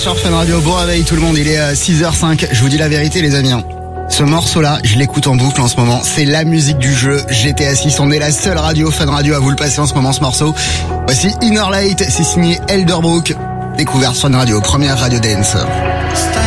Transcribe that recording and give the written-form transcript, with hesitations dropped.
sur Fun Radio. Bon réveil tout le monde, il est 6h05. Je vous dis la vérité les amis. Ce morceau-là, je l'écoute en boucle en ce moment. C'est la musique du jeu GTA 6. On est la seule radio, Fun Radio, à vous le passer en ce moment, ce morceau. Voici Inner Light, c'est signé Elderbrook. Découverte Fun Radio, première radio dance.